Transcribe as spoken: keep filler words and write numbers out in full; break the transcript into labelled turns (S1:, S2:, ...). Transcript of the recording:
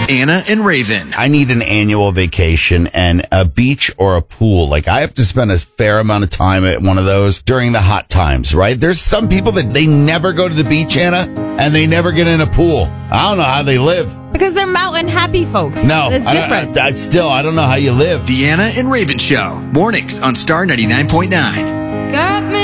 S1: Anna and Raven.
S2: I need an annual vacation and a beach or a pool. Like, I have to spend a fair amount of time at one of those during the hot times, right? There's some people that they never go to the beach, Anna, and they never get in a pool. I don't know how they live.
S3: Because they're mountain happy folks.
S2: No,
S3: it's
S2: I
S3: different.
S2: don't, I, I still, I don't know how you live.
S1: The Anna and Raven Show. Mornings on Star ninety-nine point nine.
S4: Got me